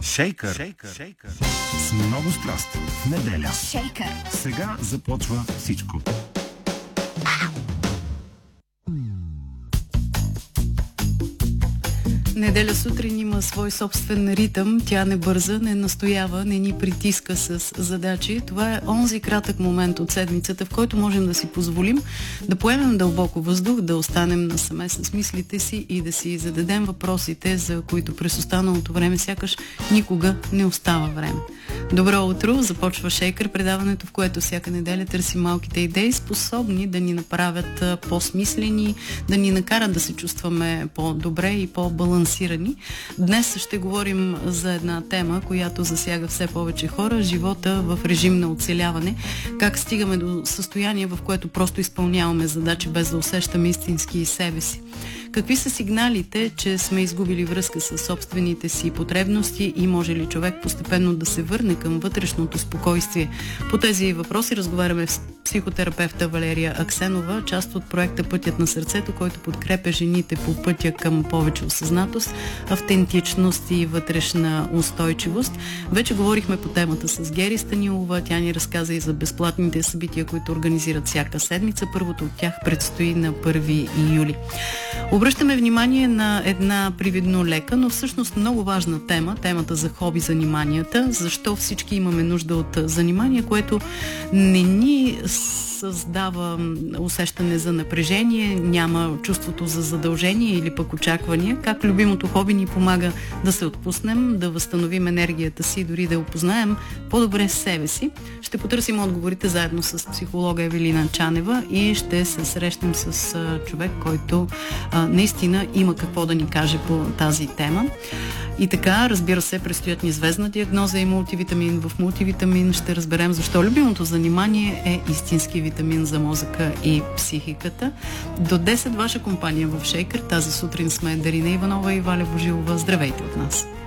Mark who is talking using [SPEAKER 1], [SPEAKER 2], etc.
[SPEAKER 1] Шейкър. С много страсти. В неделя.
[SPEAKER 2] Шейкър.
[SPEAKER 1] Сега започва всичко.
[SPEAKER 3] Неделя сутрин има свой собствен ритъм. Тя не бърза, не настоява, не ни притиска с задачи. Това е онзи кратък момент от седмицата, в който можем да си позволим да поемем дълбоко въздух, да останем насаме с мислите си и да си зададем въпросите, за които през останалото време сякаш никога не остава време. Добро утро! Започва Шейкър, предаването, в което всяка неделя търси малките идеи, способни да ни направят по-смислени, да ни накарат да се чувстваме по-добре и по-балансирани. Днес ще говорим за една тема, която засяга все повече хора, живота в режим на оцеляване, как стигаме до състояние, в което просто изпълняваме задачи без да усещаме истински себе си. Какви са сигналите, че сме изгубили връзка с собствените си потребности и може ли човек постепенно да се върне към вътрешното спокойствие? По тези въпроси разговаряме с психотерапевта Валерия Аксенова, част от проекта Пътят на сърцето, който подкрепя жените по пътя към повече осъзнатост, автентичност и вътрешна устойчивост. Вече говорихме по темата с Гери Станилова. Тя ни разказа и за безплатните събития, които организират всяка седмица. Първото от тях предстои на 1 юли. Обръщаме внимание на една привидно лека, но всъщност много важна тема, темата за хоби-заниманията. Защо всички имаме нужда от занимание, което не ни създава усещане за напрежение, няма чувството за задължение или пък очаквания, как любимото хоби ни помага да се отпуснем, да възстановим енергията си, дори да опознаем по-добре себе си. Ще потърсим отговорите заедно с психолога Евелина Чанева и ще се срещнем с човек, който наистина има какво да ни каже по тази тема. И така, разбира се, предстоят ни звездна диагноза и мултивитамин. В мултивитамин ще разберем защо любимото занимание е истински витамин за мозъка и психиката. До 10 ваша компания в Шейкър. Тази сутрин сме Дарина Иванова и Валя Божилова. Здравейте от нас!